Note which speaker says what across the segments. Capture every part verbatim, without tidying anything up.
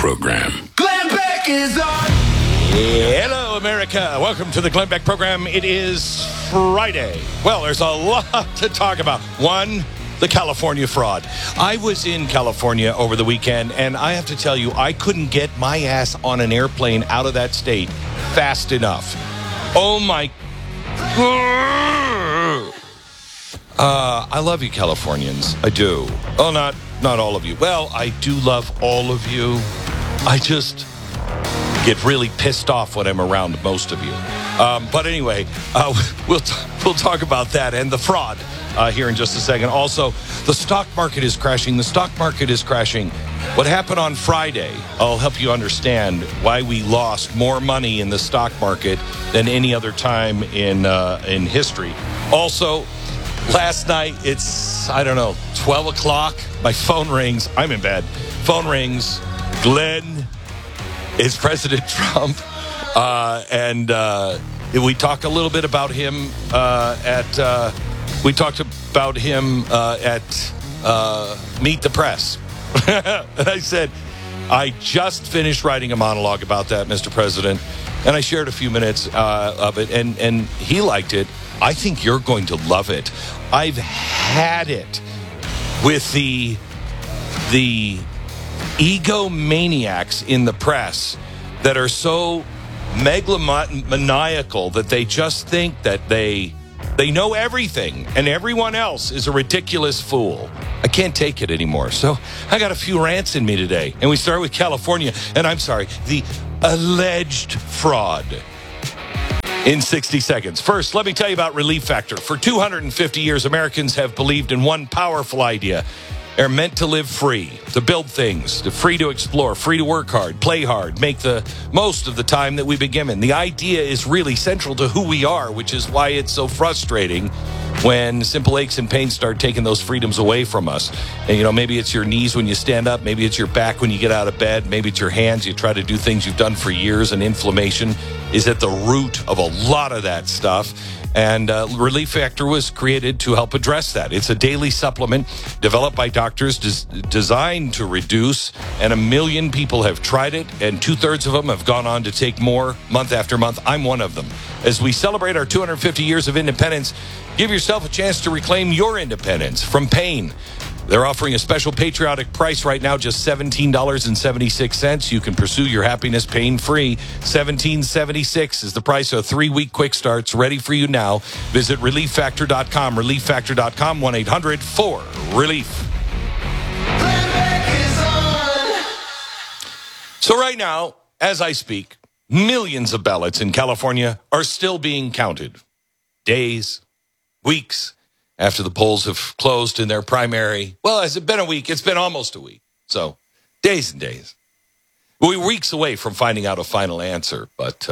Speaker 1: program.
Speaker 2: Glenn Beck is on.
Speaker 3: Hello, America. Welcome to the Glenn Beck program. It is Friday. Well, there's a lot to talk about. One, the California fraud. I was in California over the weekend, and I have to tell you, I couldn't get my ass on an airplane out of that state fast enough. Oh, my... Uh, I love you, Californians. I do. Oh, not, not all of you. Well, I do love all of you. I just... get really pissed off when I'm around most of you. Um, but anyway, uh, we'll t- we'll talk about that and the fraud uh, here in just a second. Also, the stock market is crashing. The stock market is crashing. What happened on Friday, I'll help you understand why we lost more money in the stock market than any other time in uh, in history. Also, last night, it's, I don't know, twelve o'clock. My phone rings. I'm in bed. Phone rings. Glenn... It's President Trump, uh, and uh, we talk a little bit about him uh, at. Uh, we talked about him uh, at uh, Meet the Press, and I said, "I just finished writing a monologue about that, Mister President," and I shared a few minutes uh, of it, and and he liked it. I think you're going to love it. I've had it with the the. egomaniacs in the press that are so megalomaniacal that they just think that they they know everything and everyone else is a ridiculous fool. I can't take it anymore. So I got a few rants in me today. And we start with California. And I'm sorry, the alleged fraud. In sixty seconds. First, let me tell you about Relief Factor. For two hundred fifty years, Americans have believed in one powerful idea. They're meant to live free, to build things, to free to explore, free to work hard, play hard, make the most of the time that we've been given. The idea is really central to who we are, which is why it's so frustrating when simple aches and pains start taking those freedoms away from us. And, you know, maybe it's your knees when you stand up. Maybe it's your back when you get out of bed. Maybe it's your hands. You try to do things you've done for years, and inflammation is at the root of a lot of that stuff. And uh, Relief Factor was created to help address that. It's a daily supplement developed by doctors des- designed to reduce, and a million people have tried it, and two-thirds of them have gone on to take more month after month. I'm one of them. As we celebrate our two hundred fifty years of independence, give yourself a chance to reclaim your independence from pain. They're offering a special patriotic price right now, just seventeen dollars and seventy-six cents. You can pursue your happiness pain-free. seventeen dollars and seventy-six cents is the price of a three-week quick starts ready for you now. Visit relief factor dot com, relief factor dot com, one eight hundred four relief. So right now, as I speak, millions of ballots in California are still being counted. Days, weeks, after the polls have closed in their primary. Well, has it been a week? It's been almost a week. So, days and days. We're weeks away from finding out a final answer, but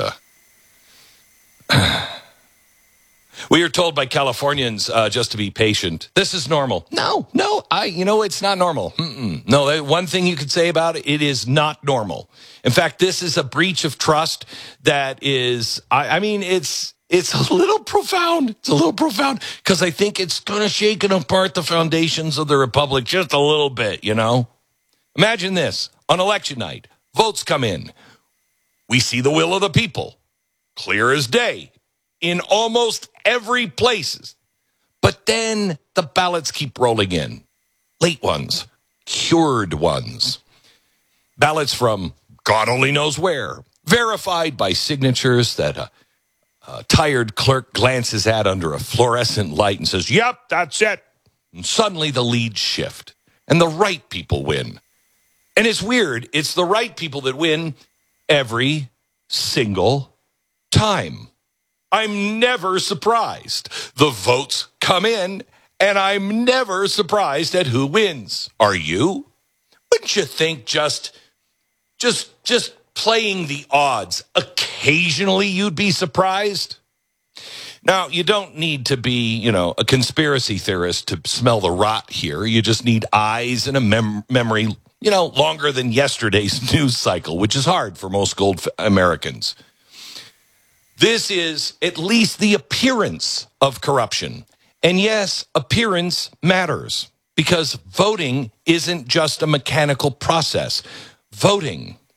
Speaker 3: uh, we are told by Californians uh, just to be patient. This is normal. No, no, I. You know, it's not normal. Mm-mm. No, one thing you could say about it, it is not normal. In fact, this is a breach of trust that is, I, I mean, it's... It's a little profound. It's a little profound because I think it's going to shake apart the foundations of the republic just a little bit, you know? Imagine this. On election night, votes come in. We see the will of the people, clear as day, in almost every place. But then the ballots keep rolling in. Late ones, cured ones. Ballots from God only knows where, verified by signatures that... Uh, A tired clerk glances at under a fluorescent light and says, yep, that's it. And suddenly the leads shift and the right people win. And it's weird. It's the right people that win every single time. I'm never surprised. The votes come in and I'm never surprised at who wins. Are you? Wouldn't you think just, just, just playing the odds, occasionally you'd be surprised? Now, you don't need to be, you know, a conspiracy theorist to smell the rot here. You just need eyes and a mem- memory, you know, longer than yesterday's news cycle, which is hard for most gold Americans. This is at least the appearance of corruption. And yes, appearance matters because voting isn't just a mechanical process. Voting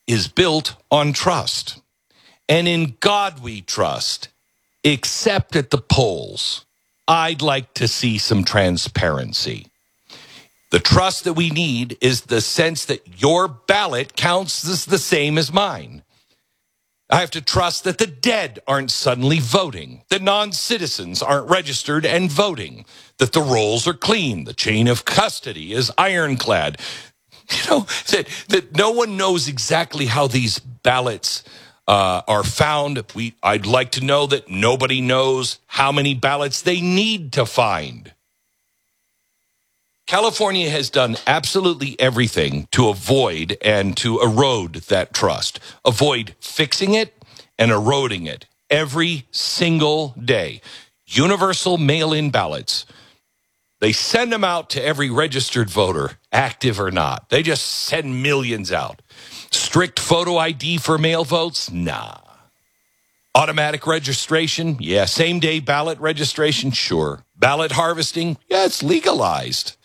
Speaker 3: is built on trust. And in God we trust, except at the polls. I'd like to see some transparency. The trust that we need is the sense that your ballot counts the same as mine. I have to trust that the dead aren't suddenly voting, that non-citizens aren't registered and voting, that the rolls are clean, the chain of custody is ironclad. You know, that, that no one knows exactly how these ballots uh, are found. We, I'd like to know that nobody knows how many ballots they need to find. California has done absolutely everything to avoid and to erode that trust. Avoid fixing it and eroding it every single day. Universal mail-in ballots. They send them out to every registered voter, active or not. They just send millions out. Strict photo I D for mail votes? Nah. Automatic registration? Yeah. Same-day ballot registration? Sure. Ballot harvesting? Yeah, it's legalized.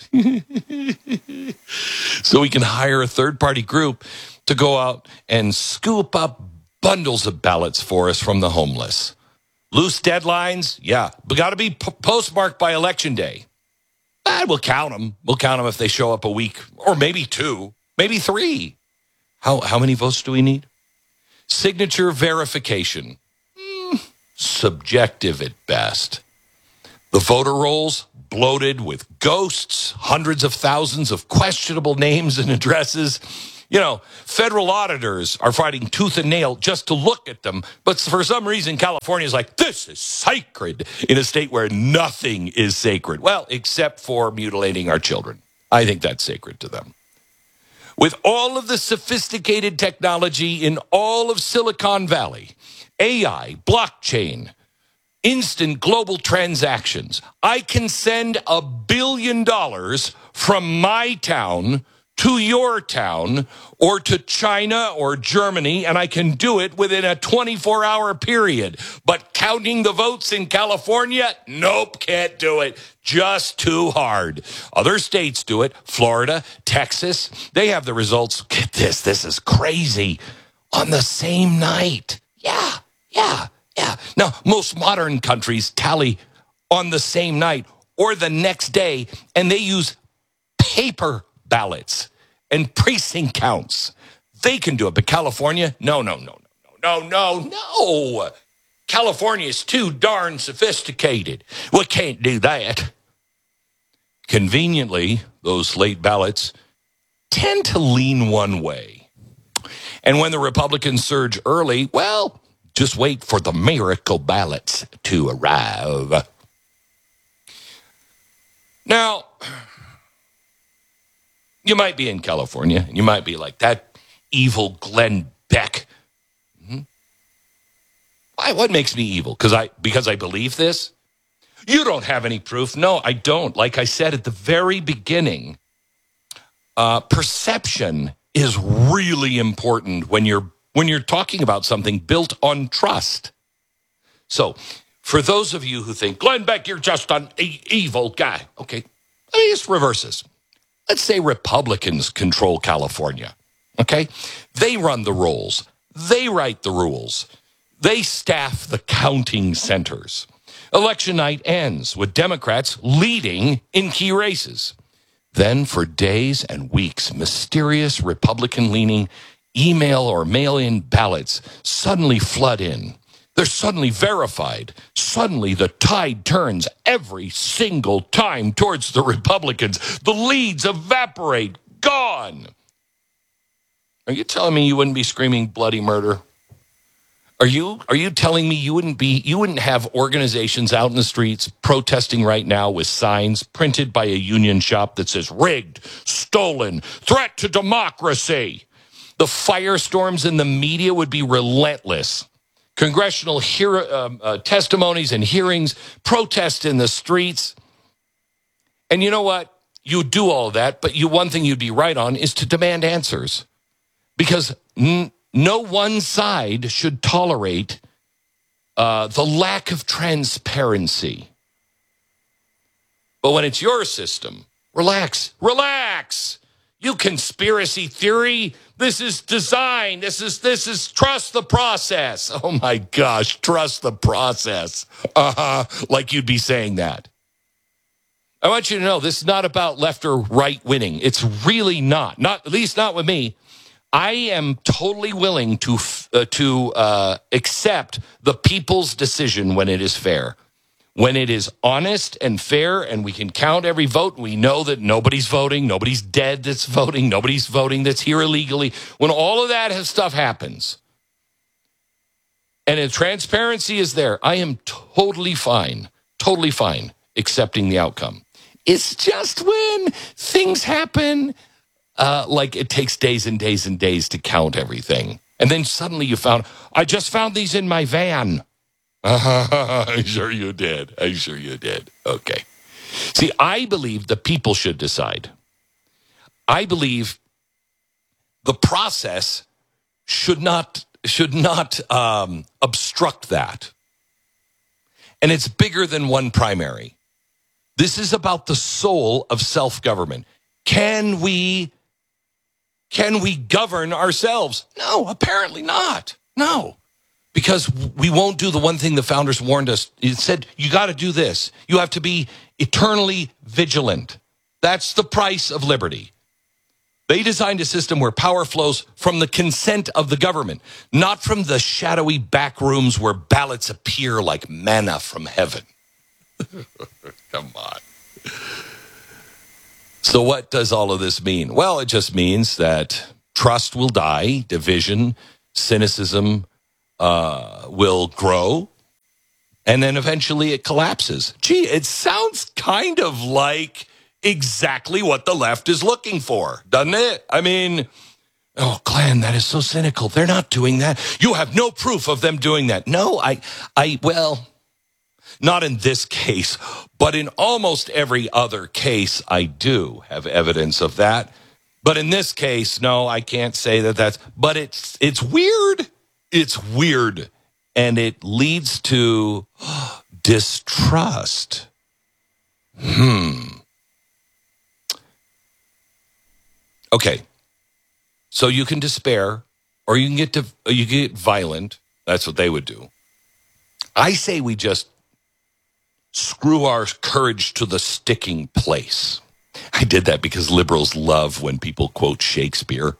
Speaker 3: So we can hire a third-party group to go out and scoop up bundles of ballots for us from the homeless. Loose deadlines? Yeah. But got to be p- postmarked by Election Day. Ah, we'll count them. We'll count them if they show up a week, or maybe two, maybe three. How, how many votes do we need? Signature verification. Mm, subjective at best. The voter rolls bloated with ghosts, hundreds of thousands of questionable names and addresses. You know, federal auditors are fighting tooth and nail just to look at them. But for some reason, California is like, this is sacred in a state where nothing is sacred. Well, except for mutilating our children. I think that's sacred to them. With all of the sophisticated technology in all of Silicon Valley, A I, blockchain, instant global transactions, I can send a billion dollars from my town to your town or to China or Germany, and I can do it within a twenty-four hour period. But counting the votes in California, nope, can't do it. Just too hard. Other states do it. Florida, Texas, they have the results. Get this, this is crazy. On the same night. Yeah, yeah. Yeah. Now, most modern countries tally on the same night or the next day, and they use paper ballots and precinct counts. They can do it, but California, no, no, no, no, no, no, no. California is too darn sophisticated. We can't do that. Conveniently, those late ballots tend to lean one way. And when the Republicans surge early, well, just wait for the miracle ballots to arrive. Now, you might be in California, and you might be like, that evil Glenn Beck. Mm-hmm. Why? What makes me evil? Because I, because I believe this? You don't have any proof. No, I don't. Like I said at the very beginning, uh, perception is really important when you're when you're talking about something built on trust. So, for those of you who think, Glenn Beck, you're just an e- evil guy. Okay, let me just reverse this. Let's say Republicans control California. Okay? They run the rolls. They write the rules. They staff the counting centers. Election night ends with Democrats leading in key races. Then, for days and weeks, mysterious Republican-leaning email or mail-in ballots suddenly flood in. They're suddenly verified. Suddenly, the tide turns every single time towards the Republicans. The leads evaporate. Gone. Are you telling me you wouldn't be screaming bloody murder? Are you are you telling me you wouldn't be you wouldn't have organizations out in the streets protesting right now with signs printed by a union shop that says rigged, stolen, threat to democracy? The firestorms in the media would be relentless. Congressional hear, uh, uh, testimonies and hearings, protests in the streets. And you know what? You do all of that, but you one thing you'd be right on is to demand answers. Because n- no one side should tolerate uh, the lack of transparency. But when it's your system, relax, relax. You conspiracy theory. This is design. This is, this is trust the process. Oh my gosh, trust the process. Uh-huh. Like you'd be saying that. I want you to know this is not about left or right winning. It's really not. Not, at least not with me. I am totally willing to, uh, to uh, accept the people's decision when it is fair. When it is honest and fair and we can count every vote, we know that nobody's voting, nobody's dead that's voting, nobody's voting that's here illegally. When all of that stuff happens and if transparency is there, I am totally fine, totally fine accepting the outcome. It's just when things happen, uh, like it takes days and days and days to count everything. And then suddenly you found, I just found these in my van. Uh, I'm sure you did. I'm sure you did. Okay. See, I believe the people should decide. I believe the process should not should not um, obstruct that. And it's bigger than one primary. This is about the soul of self-government. Can we can we govern ourselves? No, apparently not. No. Because we won't do the one thing the founders warned us. It said, you got to do this. You have to be eternally vigilant. That's the price of liberty. They designed a system where power flows from the consent of the government, not from the shadowy back rooms where ballots appear like manna from heaven. Come on. So what does all of this mean? Well, it just means that trust will die, division, cynicism, Uh, will grow, and then eventually it collapses. Gee, it sounds kind of like exactly what the left is looking for, doesn't it? I mean, oh, Glenn, that is so cynical. They're not doing that. You have no proof of them doing that. No, I, I, well, not in this case, but in almost every other case, I do have evidence of that. But in this case, no, I can't say that that's, but it's, it's weird. It's weird, and it leads to distrust. Hmm. Okay. So you can despair, or you can get to, you get violent. That's what they would do. I say we just screw our courage to the sticking place. I did that because liberals love when people quote Shakespeare.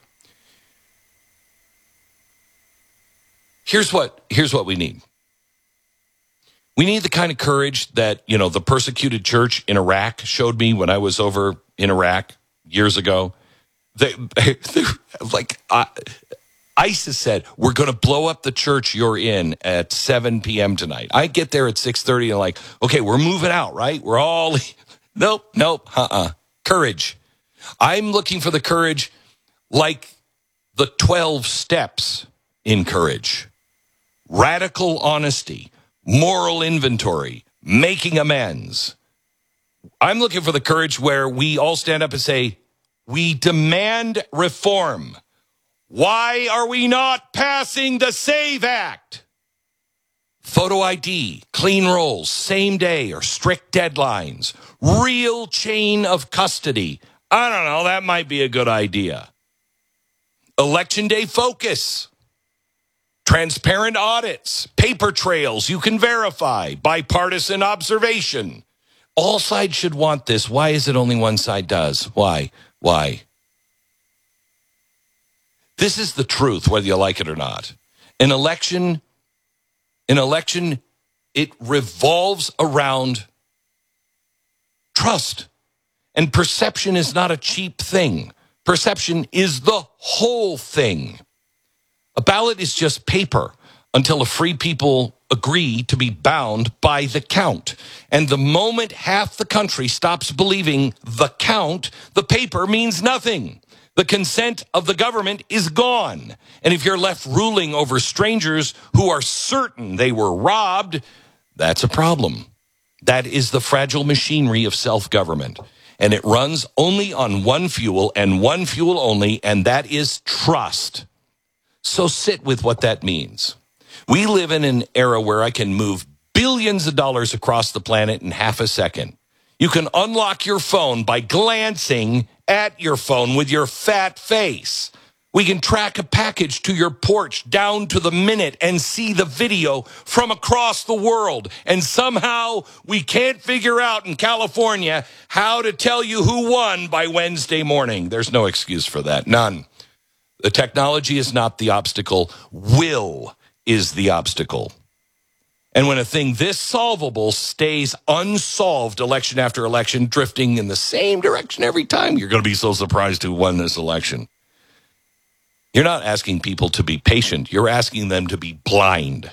Speaker 3: Here's what, here's what we need. We need the kind of courage that, you know, the persecuted church in Iraq showed me when I was over in Iraq years ago. They, they like, uh, ISIS said, we're going to blow up the church you're in at seven p.m. tonight. I get there at six thirty and like, okay, we're moving out, right? We're all, nope, nope, uh-uh. Courage. I'm looking for the courage like the twelve steps in courage. Radical honesty, moral inventory, making amends. I'm looking for the courage where we all stand up and say, we demand reform. Why are we not passing the SAVE Act? Photo I D, clean rolls, same day or strict deadlines, real chain of custody. I don't know, that might be a good idea. Election day focus. Transparent audits, paper trails you can verify, bipartisan observation. All sides should want this. Why is it only one side does? Why? Why? This is the truth, whether you like it or not. An election, an election, it revolves around trust. And perception is not a cheap thing. Perception is the whole thing. A ballot is just paper until a free people agree to be bound by the count. And the moment half the country stops believing the count, the paper means nothing. The consent of the government is gone. And if you're left ruling over strangers who are certain they were robbed, that's a problem. That is the fragile machinery of self-government. And it runs only on one fuel and one fuel only, and that is trust. So sit with what that means. We live in an era where I can move billions of dollars across the planet in half a second. You can unlock your phone by glancing at your phone with your fat face. We can track a package to your porch down to the minute and see the video from across the world. And somehow we can't figure out in California how to tell you who won by Wednesday morning. There's no excuse for that. None. The technology is not the obstacle. Will is the obstacle. And when a thing this solvable stays unsolved election after election, drifting in the same direction every time, you're going to be so surprised who won this election. You're not asking people to be patient. You're asking them to be blind.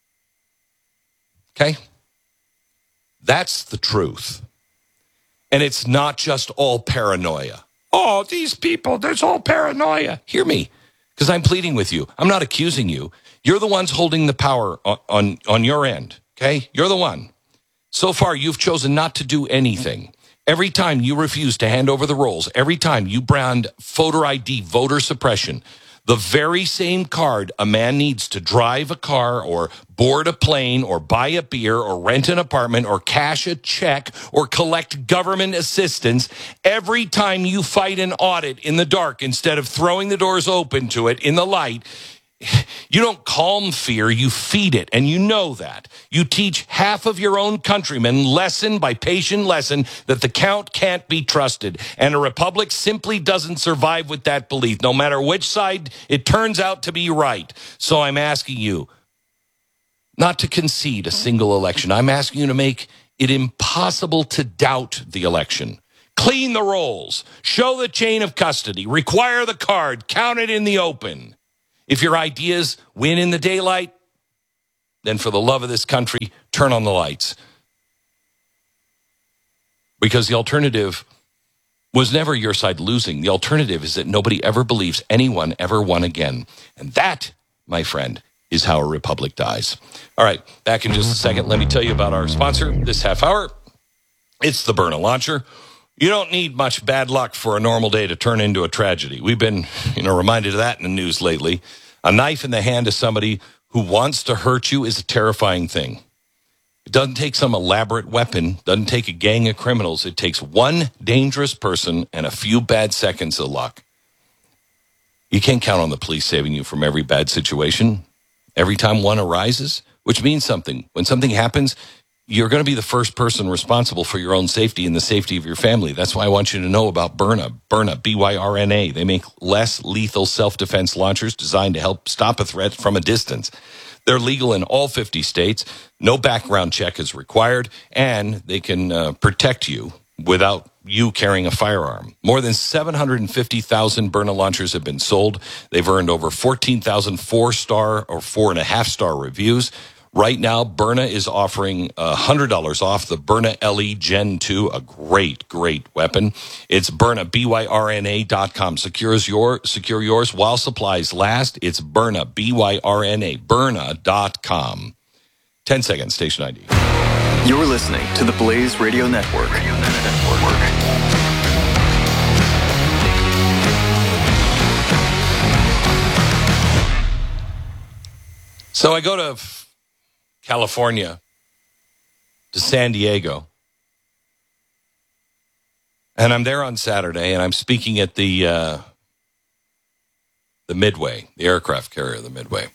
Speaker 3: Okay? That's the truth. And it's not just all paranoia. Oh, these people, there's all paranoia. Hear me, because I'm pleading with you. I'm not accusing you. You're the ones holding the power on, on, on your end, okay? You're the one. So far, you've chosen not to do anything. Every time you refuse to hand over the rolls, every time you brand voter I D, voter suppression, the very same card a man needs to drive a car or board a plane or buy a beer or rent an apartment or cash a check or collect government assistance, every time you fight an audit in the dark instead of throwing the doors open to it in the light, you don't calm fear, you feed it, and you know that. You teach half of your own countrymen lesson by patient lesson that the count can't be trusted, and a republic simply doesn't survive with that belief, no matter which side it turns out to be right. So I'm asking you not to concede a single election. I'm asking you to make it impossible to doubt the election. Clean the rolls, show the chain of custody, require the card, count it in the open. If your ideas win in the daylight, then for the love of this country, turn on the lights. Because the alternative was never your side losing. The alternative is that nobody ever believes anyone ever won again. And that, my friend, is how a republic dies. All right, back in just a second. Let me tell you about our sponsor this half hour. It's the Byrna Launcher. You don't need much bad luck for a normal day to turn into a tragedy. We've been, you know, reminded of that in the news lately. A knife in the hand of somebody who wants to hurt you is a terrifying thing. It doesn't take some elaborate weapon, doesn't take a gang of criminals. It takes one dangerous person and a few bad seconds of luck. You can't count on the police saving you from every bad situation. Every time one arises, which means something. When something happens, you're going to be the first person responsible for your own safety and the safety of your family. That's why I want you to know about Byrna. Byrna, B Y R N A. They make less lethal self-defense launchers designed to help stop a threat from a distance. They're legal in all fifty states. No background check is required, and they can uh, protect you without you carrying a firearm. More than seven hundred fifty thousand Byrna launchers have been sold. They've earned over fourteen thousand four-star or four-and-a-half-star reviews. Right now, Byrna is offering one hundred dollars off the Byrna L E Gen two, a great, great weapon. It's Byrna, B Y R N A dot com. Secures your, secure yours while supplies last. It's Byrna, B Y R N A, Byrna dot com. ten seconds, station I D.
Speaker 1: You're listening to the Blaze Radio Network. Radio Network.
Speaker 3: So I go to California, to San Diego. And I'm there on Saturday, and I'm speaking at the uh, the Midway, the aircraft carrier, the Midway.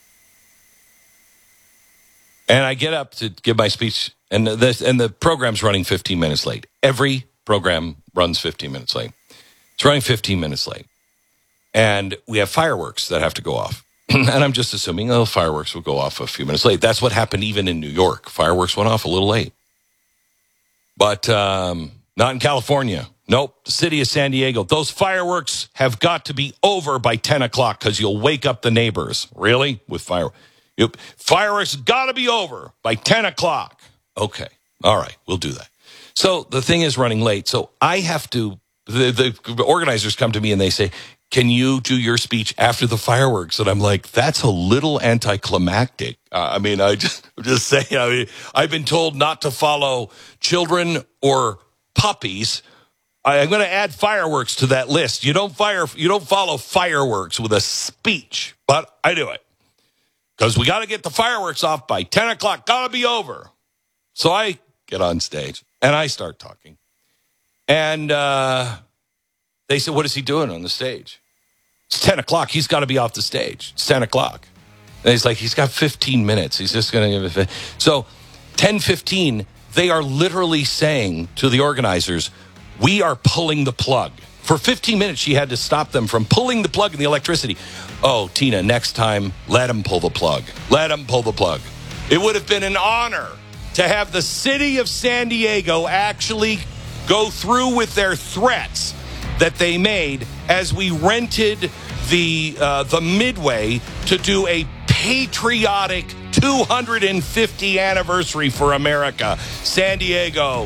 Speaker 3: And I get up to give my speech, and the, and the program's running fifteen minutes late. Every program runs fifteen minutes late. It's running fifteen minutes late. And we have fireworks that have to go off. And I'm just assuming, oh, fireworks will go off a few minutes late. That's what happened even in New York. Fireworks went off a little late. But um, not in California. Nope. The city of San Diego. Those fireworks have got to be over by ten o'clock because you'll wake up the neighbors. Really? With fireworks. Yep. Fireworks got to be over by ten o'clock. Okay. All right. We'll do that. So the thing is running late. So I have to, the, the organizers come to me and they say, can you do your speech after the fireworks? And I'm like, that's a little anticlimactic. Uh, I mean, I just, I'm just saying, I mean, I've been told not to follow children or puppies. I, I'm going to add fireworks to that list. You don't fire, you don't follow fireworks with a speech, but I do it because we got to get the fireworks off by ten o'clock. Got to be over. So I get on stage and I start talking. And, uh, They said, what is he doing on the stage? It's ten o'clock. He's got to be off the stage. It's ten o'clock. And he's like, he's got fifteen minutes. He's just going to give it. So ten fifteen, they are literally saying to the organizers, we are pulling the plug. For fifteen minutes, she had to stop them from pulling the plug in the electricity. Oh, Tina, next time, let them pull the plug. Let them pull the plug. It would have been an honor to have the city of San Diego actually go through with their threats that they made as we rented the uh, the Midway to do a patriotic two hundred fiftieth anniversary for America. San Diego,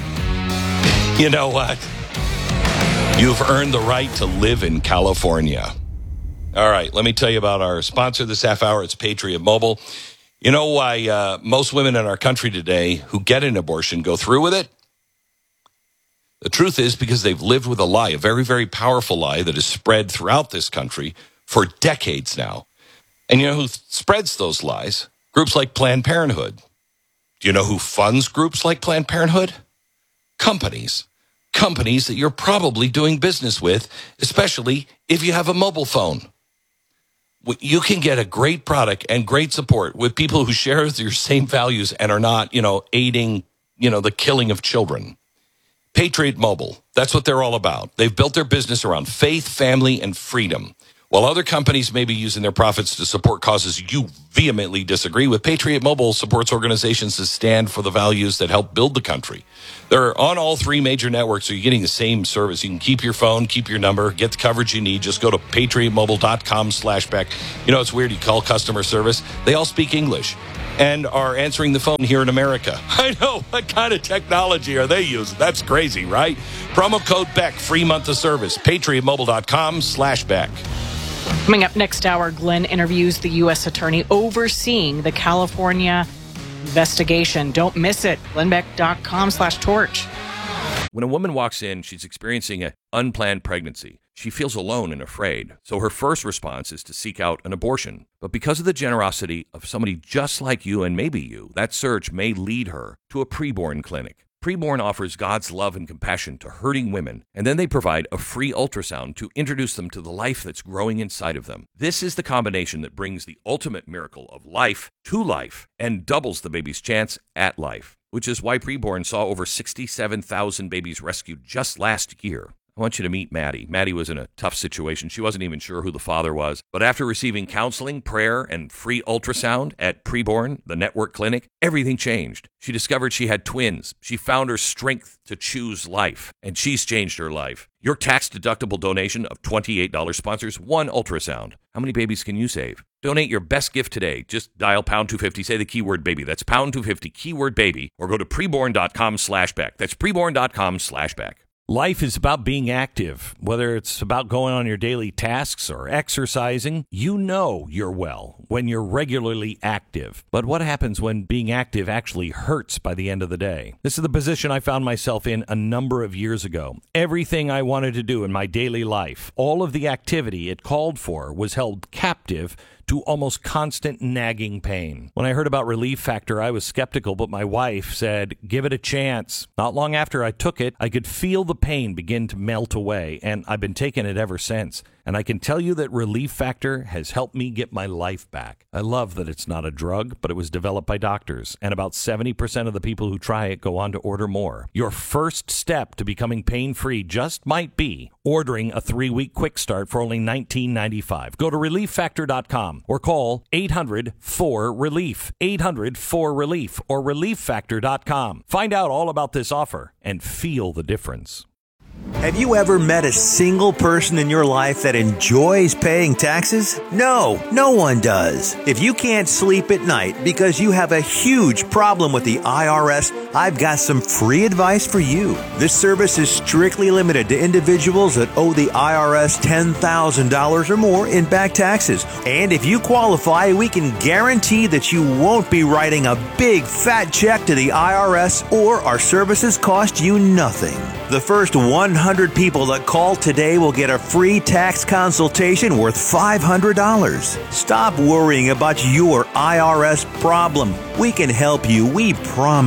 Speaker 3: you know what? You've earned the right to live in California. All right, let me tell you about our sponsor this half hour. It's Patriot Mobile. You know why uh, most women in our country today who get an abortion go through with it? The truth is because they've lived with a lie, a very, very powerful lie that has spread throughout this country for decades now. And you know who spreads those lies? Groups like Planned Parenthood. Do you know who funds groups like Planned Parenthood? Companies. Companies that you're probably doing business with, especially if you have a mobile phone. You can get a great product and great support with people who share your same values and are not, you know, aiding, you know, the killing of children. Patriot Mobile, that's what they're all about. They've built their business around faith, family, and freedom. While other companies may be using their profits to support causes you vehemently disagree with, Patriot Mobile supports organizations that stand for the values that help build the country. They're on all three major networks, so you're getting the same service. You can keep your phone, keep your number, get the coverage you need. Just go to patriotmobile.com slash back. You know, it's weird. You call customer service. They all speak English and are answering the phone here in America. I know. What kind of technology are they using? That's crazy, right? Promo code Beck, free month of service. patriotmobile.com slash Beck.
Speaker 2: Coming up next hour, Glenn interviews the U S attorney overseeing the California investigation. Don't miss it. glenbeck.com slash torch.
Speaker 3: When a woman walks in, she's experiencing an unplanned pregnancy. She feels alone and afraid. So her first response is to seek out an abortion. But because of the generosity of somebody just like you and maybe you, that search may lead her to a preborn clinic. Preborn offers God's love and compassion to hurting women, and then they provide a free ultrasound to introduce them to the life that's growing inside of them. This is the combination that brings the ultimate miracle of life to life and doubles the baby's chance at life, which is why Preborn saw over sixty-seven thousand babies rescued just last year. I want you to meet Maddie. Maddie was in a tough situation. She wasn't even sure who the father was. But after receiving counseling, prayer, and free ultrasound at Preborn, the network clinic, everything changed. She discovered she had twins. She found her strength to choose life. And she's changed her life. Your tax-deductible donation of twenty-eight dollars sponsors one ultrasound. How many babies can you save? Donate your best gift today. Just dial pound two fifty, say the keyword baby. That's pound two fifty, keyword baby, or go to preborn.com slash back. That's preborn.com slash back.
Speaker 4: Life is about being active, whether it's about going on your daily tasks or exercising. You know you're well when you're regularly active. But what happens when being active actually hurts by the end of the day? This is the position I found myself in a number of years ago. Everything I wanted to do in my daily life, all of the activity it called for, was held captive to almost constant nagging pain. When I heard about Relief Factor, I was skeptical, but my wife said, give it a chance. Not long after I took it, I could feel the pain begin to melt away, and I've been taking it ever since. And I can tell you that Relief Factor has helped me get my life back. I love that it's not a drug, but it was developed by doctors, and about seventy percent of the people who try it go on to order more. Your first step to becoming pain-free just might be ordering a three-week quick start for only nineteen ninety-five. Go to relief factor dot com or call eight hundred four relief, eight hundred four relief, or relief factor dot com. Find out all about this offer and feel the difference.
Speaker 5: Have you ever met a single person in your life that enjoys paying taxes? No, no one does. If you can't sleep at night because you have a huge problem with the I R S, I've got some free advice for you. This service is strictly limited to individuals that owe the I R S ten thousand dollars or more in back taxes. And if you qualify, we can guarantee that you won't be writing a big fat check to the I R S, or our services cost you nothing. The first one hundred people that call today will get a free tax consultation worth five hundred dollars. Stop worrying about your I R S problem. We can help you, we promise.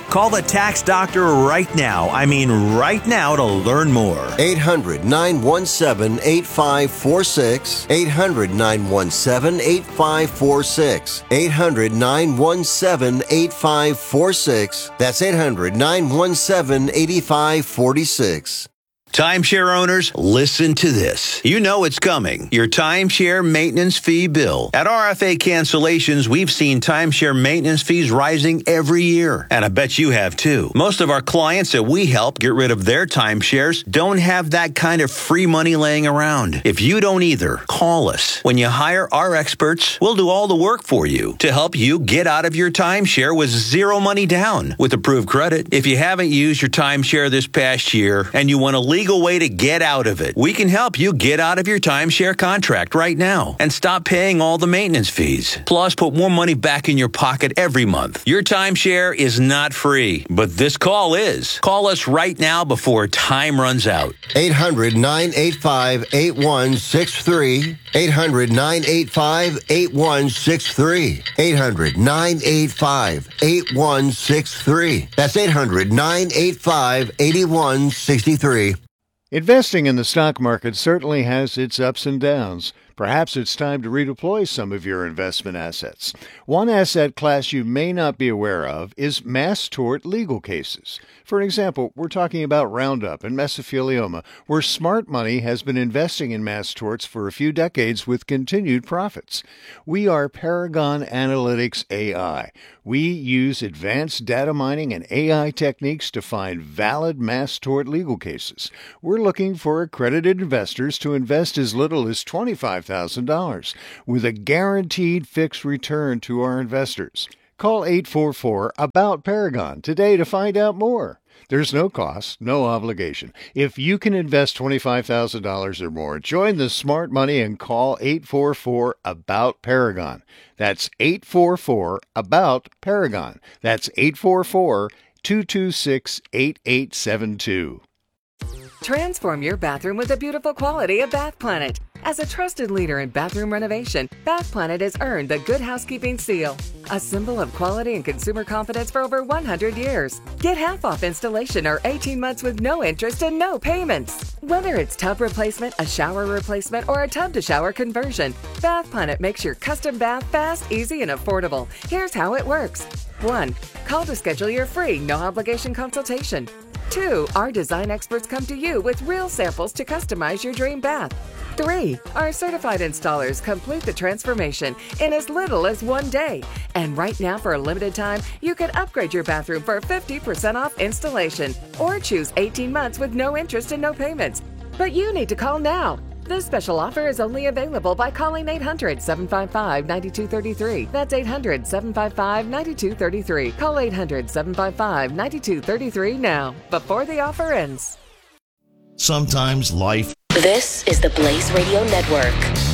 Speaker 5: Call the Tax Doctor right now. I mean right now to learn more.
Speaker 6: eight hundred, nine one seven, eight five four six. eight hundred, nine one seven, eight five four six. eight hundred, nine one seven, eight five four six. That's eight hundred, nine one seven, eight five four six.
Speaker 5: Timeshare owners, listen to this. You know it's coming. Your timeshare maintenance fee bill. At R F A Cancellations, we've seen timeshare maintenance fees rising every year. And I bet you have too. Most of our clients that we help get rid of their timeshares don't have that kind of free money laying around. If you don't either, call us. When you hire our experts, we'll do all the work for you to help you get out of your timeshare with zero money down with approved credit. If you haven't used your timeshare this past year and you want to leave legal way to get out of it. We can help you get out of your timeshare contract right now and stop paying all the maintenance fees. Plus, put more money back in your pocket every month. Your timeshare is not free, but this call is. Call us right now before time runs out.
Speaker 6: eight hundred, nine eight five, eight one six three. eight hundred, nine eight five, eight one six three. eight hundred, nine eight five, eight one six three. That's eight hundred, nine eight five, eight one six three.
Speaker 7: Investing in the stock market certainly has its ups and downs. Perhaps it's time to redeploy some of your investment assets. One asset class you may not be aware of is mass tort legal cases. For example, we're talking about Roundup and mesothelioma, where smart money has been investing in mass torts for a few decades with continued profits. We are Paragon Analytics A I. We use advanced data mining and A I techniques to find valid mass tort legal cases. We're looking for accredited investors to invest as little as twenty-five thousand dollars with a guaranteed fixed return to our investors. Call eight four four, A B O U T, Paragon today to find out more. There's no cost, no obligation. If you can invest twenty-five thousand dollars or more, join the smart money and call eight four four, A B O U T, Paragon. That's eight four four, A B O U T, Paragon. That's eight four four, two two six, eight eight seven two.
Speaker 8: Transform your bathroom with the beautiful quality of Bath Planet. As a trusted leader in bathroom renovation, Bath Planet has earned the Good Housekeeping seal, a symbol of quality and consumer confidence for over one hundred years. Get half off installation or eighteen months with no interest and no payments. Whether it's tub replacement, a shower replacement, or a tub-to-shower conversion, Bath Planet makes your custom bath fast, easy, and affordable. Here's how it works. one. Call to schedule your free, no-obligation consultation. two. Our design experts come to you with real samples to customize your dream bath. three. Our certified installers complete the transformation in as little as one day. And right now, for a limited time, you can upgrade your bathroom for fifty percent off installation or choose eighteen months with no interest and no payments. But you need to call now. This special offer is only available by calling eight hundred, seven five five, nine two three three. That's eight hundred, seven five five, nine two three three. Call eight hundred, seven five five, nine two three three now, before the offer ends.
Speaker 9: Sometimes life.
Speaker 10: This is the Blaze Radio Network.